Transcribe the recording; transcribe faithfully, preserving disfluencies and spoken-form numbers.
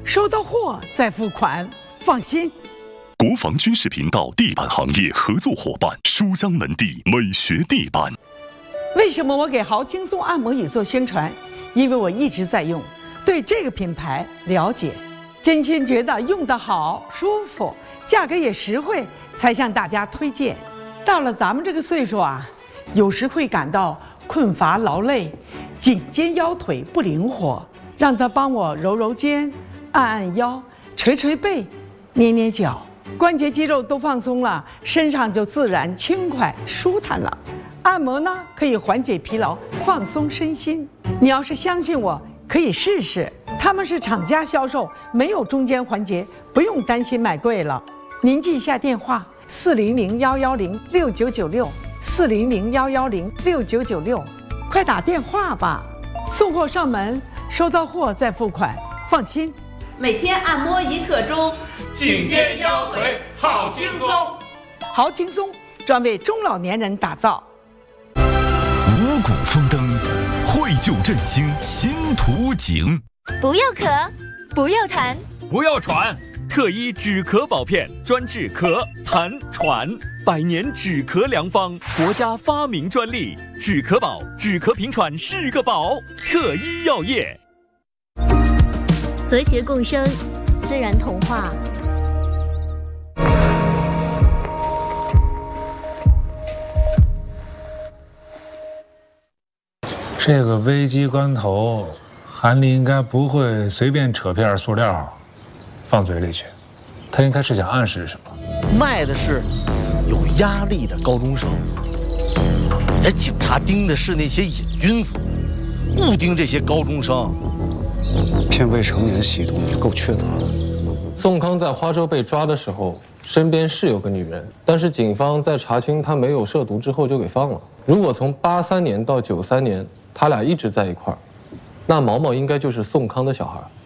收到货再付款，放心。 国防军事频道地板行业合作伙伴书香门第美学地板。 为什么我给豪轻松按摩椅做宣传？因为我一直在用，对这个品牌了解，真心觉得用得好、舒服，价格也实惠，才向大家推荐。到了咱们这个岁数啊，有时会感到困乏劳累，颈肩腰腿不灵活，让他帮我揉揉肩、按按腰、捶捶背、捏捏脚，关节肌肉都放松了，身上就自然轻快舒坦了。按摩呢，可以缓解疲劳，放松身心。你要是相信我，可以试试。他们是厂家销售，没有中间环节，不用担心买贵了。您记一下电话：四零零幺幺零六九九六，四零零幺幺零六九九六，快打电话吧。送货上门，收到货再付款，放心。 每天按摩一刻钟， 颈肩腰腿好轻松。 好轻松，专为中老年人打造。 五谷丰登，绘就振兴新图景。 不要咳，不要痰， 不要喘，特医止咳保片，专治咳、痰、喘，百年止咳良方，国家发明专利，止咳宝，止咳平喘是个宝。特医药业， 和谐共生，自然童话。 这个危机关头，韩立应该不会随便扯片塑料放嘴里去，他应该是想暗示什么？ 卖的是有压力的高中生，而警察盯的是那些瘾君子，不盯这些高中生。 骗未成年吸毒，你够缺德的。 宋康在花州被抓的时候，身边是有个女人，但是警方在查清他没有涉毒之后就给放了。如果从八三年到九三年，他俩一直在一块儿，那毛毛应该就是宋康的小孩。